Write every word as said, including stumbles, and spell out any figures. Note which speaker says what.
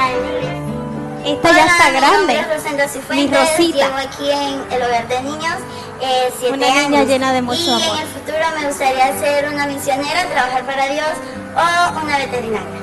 Speaker 1: Dani.
Speaker 2: Esta
Speaker 1: Hola,
Speaker 2: ya está
Speaker 1: mi
Speaker 2: grande.
Speaker 1: nombre es Rosenda
Speaker 2: Mi
Speaker 1: Cifuentes,
Speaker 2: Rosita.
Speaker 1: llevo aquí en el hogar de niños eh, siete
Speaker 2: Una niña
Speaker 1: años.
Speaker 2: llena de mucho
Speaker 1: y
Speaker 2: amor.
Speaker 1: en el futuro me gustaría ser una misionera, trabajar para Dios o una veterinaria.